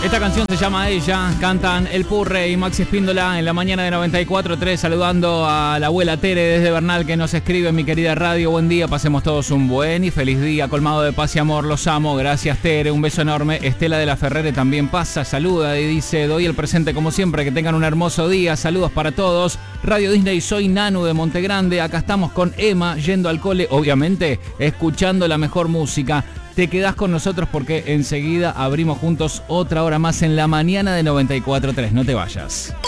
Esta canción se llama Ella, cantan El Purre y Maxi Espíndola en la mañana de 94.3, saludando a la abuela Tere desde Bernal que nos escribe: mi querida radio, buen día, pasemos todos un buen y feliz día, colmado de paz y amor, los amo, gracias Tere, un beso enorme. Estela de la Ferrere también pasa, saluda y dice: doy el presente como siempre, que tengan un hermoso día, saludos para todos. Radio Disney, soy Nanu de Montegrande, acá estamos con Emma, yendo al cole, obviamente, escuchando la mejor música. Te quedás con nosotros porque enseguida abrimos juntos otra hora más en la mañana de 94.3. No te vayas.